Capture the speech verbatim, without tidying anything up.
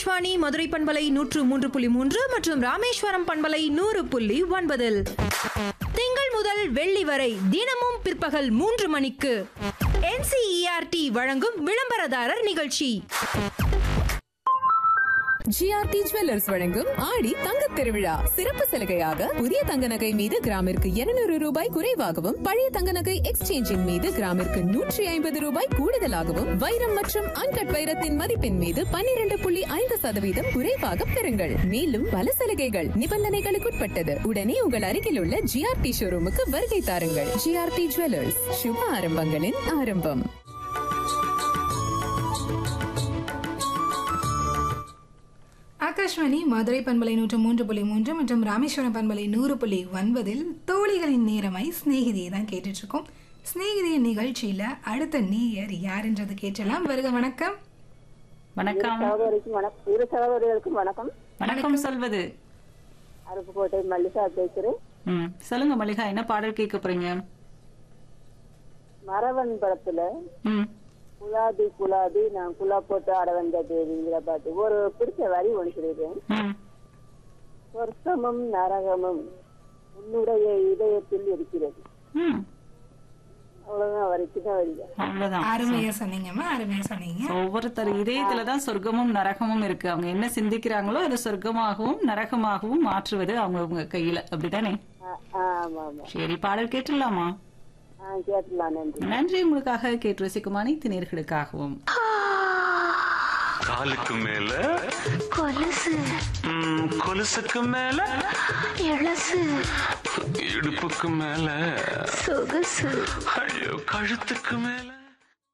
ஆகாஷ்வாணி மதுரை பண்பலை நூற்று மூன்று புள்ளி மூன்று மற்றும் ராமேஸ்வரம் பண்பலை நூறு புள்ளி ஒன்பதில் திங்கள் முதல் வெள்ளி வரை தினமும் பிற்பகல் மூன்று மணிக்கு N C E R D வழங்கும் விளம்பரதாரர் நிகழ்ச்சி. ஜிஆர்டி ஜுவல்லர்ஸ் வழங்கும் ஆடி தங்க திருவிழா சிறப்பு சலுகையாக புதிய தங்க நகை மீது கிராமிற்கு இருநூறு ரூபாய் குறைவாகவும் பழைய தங்க நகை எக்ஸ்சேஞ்சின் மீது கிராமிற்கு நூற்றி ஐம்பது ரூபாய் கூடுதலாகவும் வைரம் மற்றும் அன்கட் வைரத்தின் மதிப்பின் மீது பன்னிரண்டு புள்ளி ஐந்து சதவீதம் குறைவாக பெறுங்கள். மேலும் பல சலுகைகள் நிபந்தனைகளுக்குட்பட்டது. உடனே உங்கள் அருகில் உள்ள ஜிஆர்டி ஷோரூமுக்கு வருகை தாருங்கள். ஜிஆர்டி ஜுவல்லர்ஸ், சுப ஆரம்பங்களின் ஆரம்பம். ஆகாஷ்வாணி மதுரை பண்பலை நூற்று மூன்று புள்ளி மூன்று மற்றும் ராமேஸ்வரம் பண்பலை நூறு புள்ளி ஒன்பதில் தோழிகளின் நேரமாய் ஸ்நேகிதியை தான் கேட்டுட்டு இருக்கோம். ஸ்நேகிதிய நிகழ்ச்சியில அடுத்த நேயர் யாருன்றது கேட்டலாம். வருக. வணக்கம். வணக்கம். இரு சகோதரிகளுக்கும் வணக்கம். வணக்கம் சொல்வது அருப்புக்கோட்டை மல்லிகா பேசுறேன். ம் சொல்லுங்க மல்லிகா, என்ன பாடல் கேட்க போறீங்க? மரவன் படத்துல ம் குலாபி குலாபி நான் குலா போட்டு ஆட வந்த தேவிங்கிற பாட்டு ஒரு பிடிச்ச வரி ஒன்று சொல்லிடுறேன். சொர்க்கமும் நரகமும் உன்னுடைய இதயத்தில் இருக்கிறது. அவ்வளவுதான் வரி, சின்ன வரி. அவ்வளவுதான். அருமையா சொன்னீங்கம்மா, அருமையா சொன்னீங்க. ஒவ்வொருத்தர் இதயத்துலதான் சொர்க்கமும் நரகமும் இருக்கு. அவங்க என்ன சிந்திக்கிறாங்களோ அது சொர்க்கமாகவும் நரகமாகவும் மாற்றுவது அவங்க அவங்க கையில, அப்படித்தானே? ஆமா ஆமா. சரி, பாடல் கேட்டுடலாமா? நன்றி. உங்களுக்காக கேட்டு ரசிக்கும் அனைத்து நேயர்களுக்காகவும். காலுக்கு மேல கொலுசு, கொலுசுக்கு மேல எழசு, இடுப்புக்கு மேல சொகுசு, ஐயோ கழுத்துக்கு மேல